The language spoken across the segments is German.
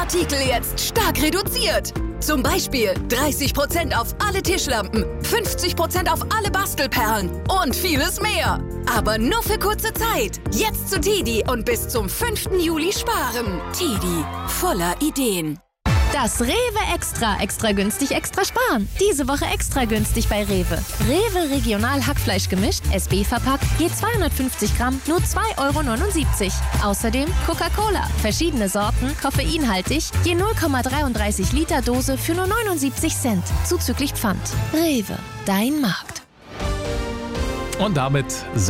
Artikel jetzt stark reduziert. Zum Beispiel 30% auf alle Tischlampen, 50% auf alle Bastelperlen und vieles mehr. Aber nur für kurze Zeit. Jetzt zu TiDi und bis zum 5. Juli sparen. TiDi, voller Ideen. Das Rewe Extra günstig, extra sparen. Diese Woche extra günstig bei Rewe. Rewe Regional Hackfleisch gemischt, SB verpackt, je 250 Gramm, nur 2,79 €. Außerdem Coca-Cola, verschiedene Sorten, koffeinhaltig, je 0,33 Liter Dose für nur 79 Cent, zuzüglich Pfand. Rewe, dein Markt. Und damit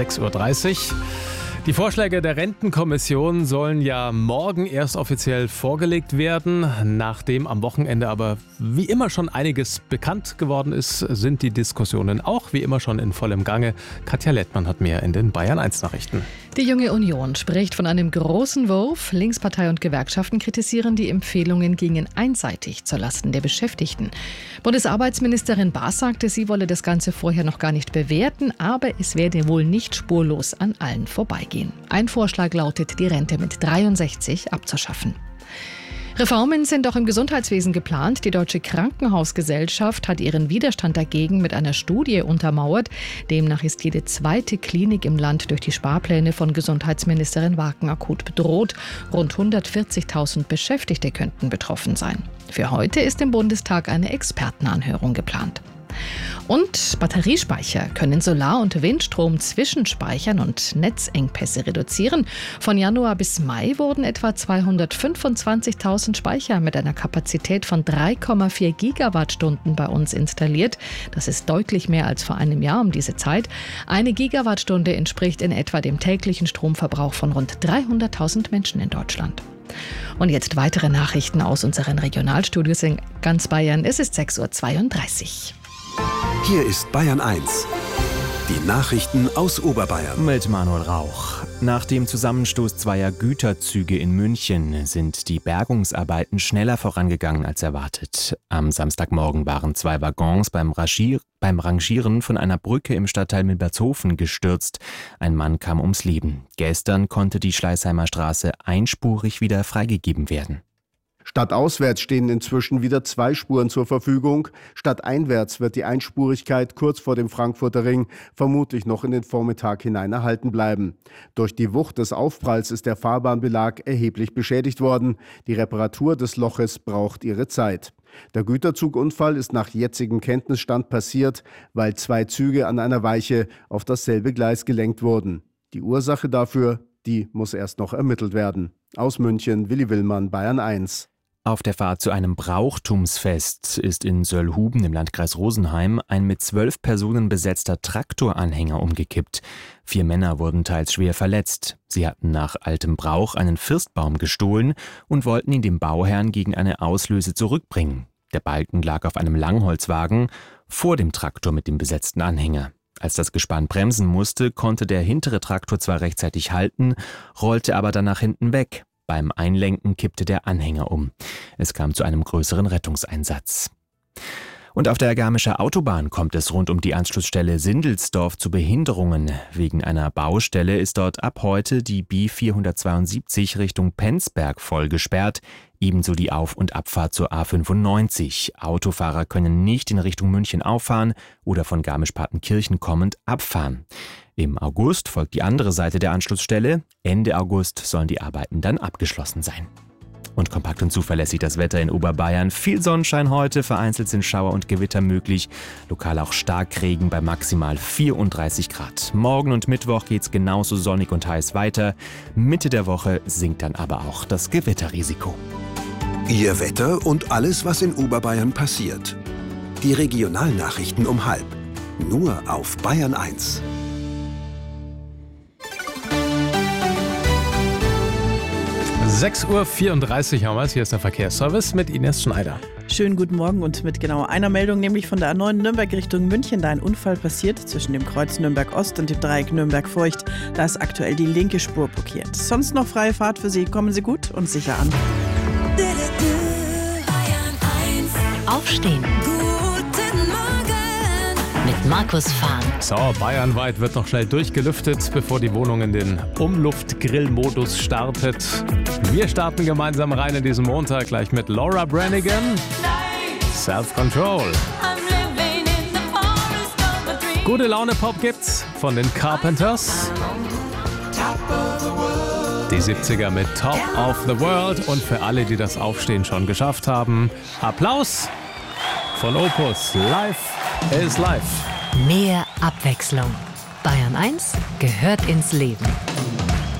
6:30 Uhr. Die Vorschläge der Rentenkommission sollen ja morgen erst offiziell vorgelegt werden. Nachdem am Wochenende aber wie immer schon einiges bekannt geworden ist, sind die Diskussionen auch wie immer schon in vollem Gange. Katja Lettmann hat mehr in den Bayern 1 Nachrichten. Die Junge Union spricht von einem großen Wurf. Linkspartei und Gewerkschaften kritisieren, die Empfehlungen gingen einseitig zulasten der Beschäftigten. Bundesarbeitsministerin Baas sagte, sie wolle das Ganze vorher noch gar nicht bewerten, aber es werde wohl nicht spurlos an allen vorbeigehen. Ein Vorschlag lautet, die Rente mit 63 abzuschaffen. Reformen sind auch im Gesundheitswesen geplant. Die Deutsche Krankenhausgesellschaft hat ihren Widerstand dagegen mit einer Studie untermauert. Demnach ist jede zweite Klinik im Land durch die Sparpläne von Gesundheitsministerin Waken akut bedroht. Rund 140.000 Beschäftigte könnten betroffen sein. Für heute ist im Bundestag eine Expertenanhörung geplant. Und Batteriespeicher können Solar- und Windstrom zwischenspeichern und Netzengpässe reduzieren. Von Januar bis Mai wurden etwa 225.000 Speicher mit einer Kapazität von 3,4 Gigawattstunden bei uns installiert. Das ist deutlich mehr als vor einem Jahr um diese Zeit. Eine Gigawattstunde entspricht in etwa dem täglichen Stromverbrauch von rund 300.000 Menschen in Deutschland. Und jetzt weitere Nachrichten aus unseren Regionalstudios in ganz Bayern. Es ist 6:32 Uhr. Hier ist Bayern 1. Die Nachrichten aus Oberbayern. Mit Manuel Rauch. Nach dem Zusammenstoß zweier Güterzüge in München sind die Bergungsarbeiten schneller vorangegangen als erwartet. Am Samstagmorgen waren 2 Waggons beim Rangieren von einer Brücke im Stadtteil Milbertshofen gestürzt. Ein Mann kam ums Leben. Gestern konnte die Schleißheimer Straße einspurig wieder freigegeben werden. Stadtauswärts stehen inzwischen wieder 2 Spuren zur Verfügung. Stadteinwärts wird die Einspurigkeit kurz vor dem Frankfurter Ring vermutlich noch in den Vormittag hinein erhalten bleiben. Durch die Wucht des Aufpralls ist der Fahrbahnbelag erheblich beschädigt worden. Die Reparatur des Loches braucht ihre Zeit. Der Güterzugunfall ist nach jetzigem Kenntnisstand passiert, weil 2 Züge an einer Weiche auf dasselbe Gleis gelenkt wurden. Die Ursache dafür, die muss erst noch ermittelt werden. Aus München, Willi Willmann, Bayern 1. Auf der Fahrt zu einem Brauchtumsfest ist in Söllhuben im Landkreis Rosenheim ein mit 12 Personen besetzter Traktoranhänger umgekippt. 4 Männer wurden teils schwer verletzt. Sie hatten nach altem Brauch einen Firstbaum gestohlen und wollten ihn dem Bauherrn gegen eine Auslöse zurückbringen. Der Balken lag auf einem Langholzwagen vor dem Traktor mit dem besetzten Anhänger. Als das Gespann bremsen musste, konnte der hintere Traktor zwar rechtzeitig halten, rollte aber dann nach hinten weg. Beim Einlenken kippte der Anhänger um. Es kam zu einem größeren Rettungseinsatz. Und auf der Garmischer Autobahn kommt es rund um die Anschlussstelle Sindelsdorf zu Behinderungen. Wegen einer Baustelle ist dort ab heute die B472 Richtung Penzberg voll gesperrt, ebenso die Auf- und Abfahrt zur A95. Autofahrer können nicht in Richtung München auffahren oder von Garmisch-Partenkirchen kommend abfahren. Im August folgt die andere Seite der Anschlussstelle. Ende August sollen die Arbeiten dann abgeschlossen sein. Und kompakt und zuverlässig das Wetter in Oberbayern. Viel Sonnenschein heute, vereinzelt sind Schauer und Gewitter möglich. Lokal auch Starkregen bei maximal 34 Grad. Morgen und Mittwoch geht's genauso sonnig und heiß weiter. Mitte der Woche sinkt dann aber auch das Gewitterrisiko. Ihr Wetter und alles, was in Oberbayern passiert. Die Regionalnachrichten um 12:30. Nur auf Bayern 1. – 6:34 Uhr haben wir es. Hier ist der Verkehrsservice mit Ines Schneider. Schönen guten Morgen und mit genau einer Meldung, nämlich von der A9 Nürnberg Richtung München. Da ein Unfall passiert zwischen dem Kreuz Nürnberg Ost und dem Dreieck Nürnberg-Feucht. Da ist aktuell die linke Spur blockiert. Sonst noch freie Fahrt für Sie. Kommen Sie gut und sicher an. Aufstehen. Guten Morgen. Mit Markus Fahn. So, bayernweit wird noch schnell durchgelüftet, bevor die Wohnung in den Umluftgrill-Modus startet. Wir starten gemeinsam rein in diesen Montag gleich mit Laura Branigan. Self-Control. Gute Laune-Pop gibt's von den Carpenters. Die 70er mit Top of the World. Und für alle, die das Aufstehen schon geschafft haben, Applaus von Opus. Life is Life. Mehr Abwechslung. Bayern 1 gehört ins Leben.